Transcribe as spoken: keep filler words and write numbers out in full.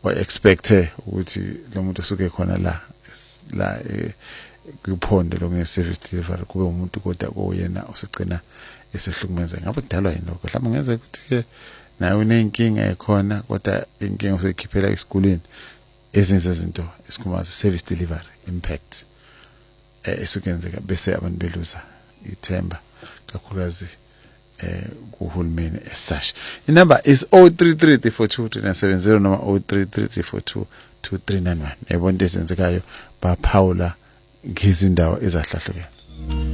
wa expecte ukuthi lo muntu osuke khona la la kuphondo lokune service delivery kube umuntu kodwa koyena osegcina esehlukumeza ngabe kudalwa yini lokho mhlawumbe ngeze ukuthi ke nayo unenkinga ekhona kodwa inkinga usekhiphela esikoleni ezinze izinto esikumazi service delivery impact esukenzeka bese abantu beluza ithemba kakhulukazi eh kuhulumeni esasha. Inumber is zero three three three four two three nine seven zero noma zero three three three four two two three nine one. Yabona into ezenzekayo ba Paula ngezindawo ezahlahlukene.